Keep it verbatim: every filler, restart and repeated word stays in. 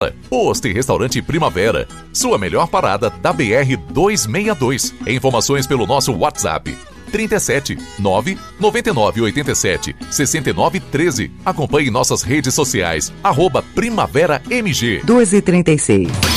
Primavera. Posto e Restaurante Primavera. Sua melhor parada da B R duzentos e sessenta e dois. Informações pelo nosso WhatsApp. trinta e sete, nove, noventa e nove, oitenta e sete, sessenta e nove, treze. Acompanhe nossas redes sociais. Arroba Primavera M G. doze e trinta e seis.